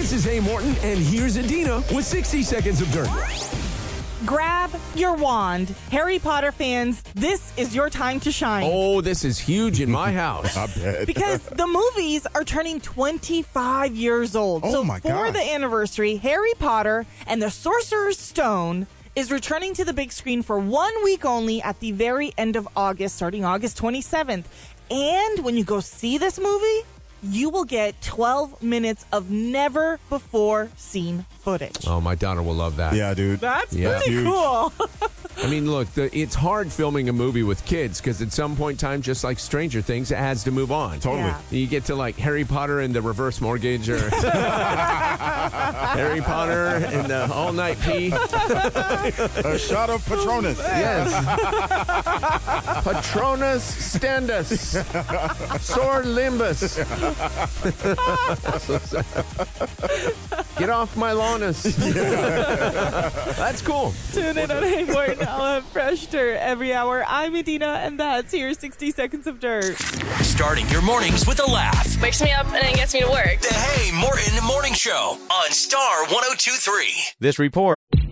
This is A. Morton, and here's Adina with 60 Seconds of Dirt. Grab your wand. Harry Potter fans, this is your time to shine. Oh, this is huge in my house. I bet. Because the movies are turning 25 years old. Oh, so my for gosh. the anniversary, Harry Potter and the Sorcerer's Stone is returning to the big screen for 1 week only at the very end of August, starting August 27th. And when you go see this movie, you will get 12 minutes of never-before-seen footage. Oh, my daughter will love that. Yeah, dude. That's Yeah. pretty Huge. cool. I mean, look, it's hard filming a movie with kids because at some point in time, just like Stranger Things, it has to move on. Totally. Yeah. You get to like Harry Potter and the reverse mortgage or Harry Potter and the all-night pee. A shot of Patronus. Yes. Patronus standus. Sor limbus. Get off my lawnus. That's cool. Tune in on Hey Morton. I'll have fresh dirt every hour. I'm Adina, and that's your 60 Seconds of Dirt. Starting your mornings with a laugh. Wakes me up and then gets me to work. The Hey Morton Morning Show on Star 102.3. This report